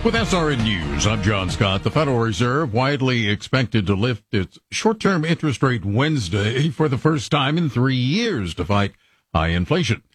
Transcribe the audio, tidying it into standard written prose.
With SRN News, I'm John Scott. The Federal Reserve widely expected to lift its short-term interest rate Wednesday for the first time in 3 years to fight high inflation.